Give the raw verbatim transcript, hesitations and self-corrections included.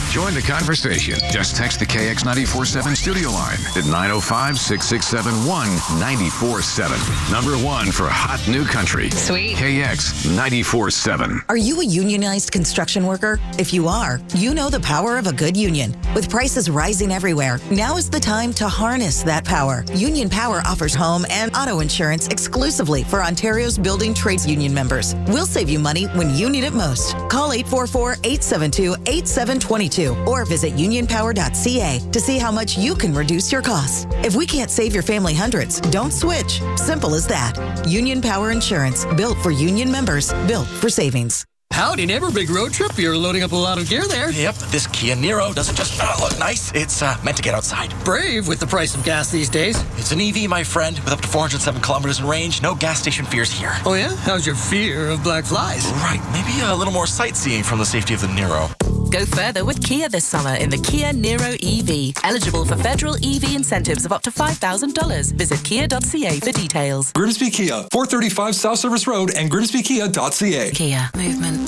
Join the conversation. Just text the K X nine four seven studio line at nine oh five, six six seven, one nine four seven. Number one for hot new country. Sweet. K X nine four seven. Are you a unionized construction worker? If you are, you know the power of a good union. With prices rising everywhere, now is the time to harness that power. Union Power offers home and auto insurance exclusively for Ontario's building trades union members. We'll save you money when you need it most. Call eight four four, eight seven two, eight seven two two or visit union power dot c a to see how much you can reduce your costs. If we can't save your family hundreds, don't switch. Simple as that. Union Power Insurance, built for union members, built for savings. Howdy, neighbor. Big road trip. You're loading up a lot of gear there. Yep, this Kia Niro doesn't just uh, look nice. It's uh, meant to get outside. Brave with the price of gas these days. It's an E V, my friend, with up to four hundred seven kilometers in range. No gas station fears here. Oh, yeah? How's your fear of black flies? Right, maybe a little more sightseeing from the safety of the Niro. Go further with Kia this summer in the Kia Niro E V. Eligible for federal E V incentives of up to five thousand dollars. Visit kia dot c a for details. Grimsby Kia, four thirty-five South Service Road and grimsby kia dot c a. Kia. Movement